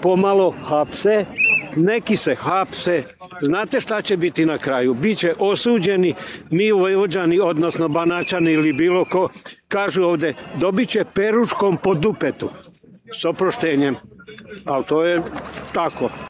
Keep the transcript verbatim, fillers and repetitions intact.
pomalo hapse, neki se hapse. Znate šta će biti na kraju? Biće osuđeni, mi Vojvođani, odnosno Banaćani ili bilo ko, kažu ovde, dobit će peruškom po dupetu. S oproštenjem. Ali to je tako.